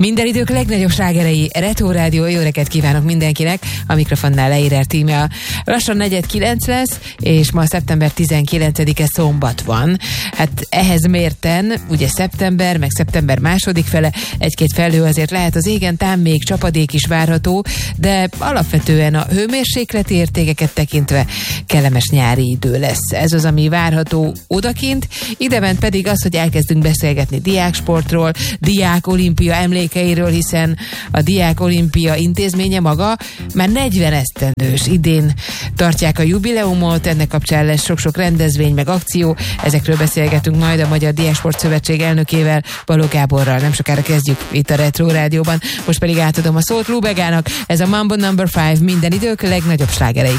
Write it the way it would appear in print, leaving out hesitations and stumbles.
Minden idők legnagyobb slágerei, Retro Rádió, jó reggelt kívánok mindenkinek, a mikrofonnál Leirer Tímea. Lassan 4:09 lesz, és ma szeptember 19-e szombat van. Hát ehhez mérten, ugye szeptember, meg szeptember második fele, egy-két felhő azért lehet az égen, tám még csapadék is várható, de alapvetően a hőmérsékleti értékeket tekintve kellemes nyári idő lesz. Ez az, ami várható odakint, idebent pedig az, hogy elkezdünk beszélgetni diáksportról, diák olimpia emlékeiről, hiszen a Diák Olimpia intézménye maga már 40 esztendős. Idén tartják a jubileumot, ennek kapcsán lesz sok-sok rendezvény, meg akció. Ezekről beszélgetünk majd a Magyar Diáksport Szövetség elnökével, Balogh Gáborral. Nem sokára kezdjük itt a Retro Rádióban. Most pedig átadom a szót Lubegának. Ez a Mambo No. 5, minden idők legnagyobb slágerei.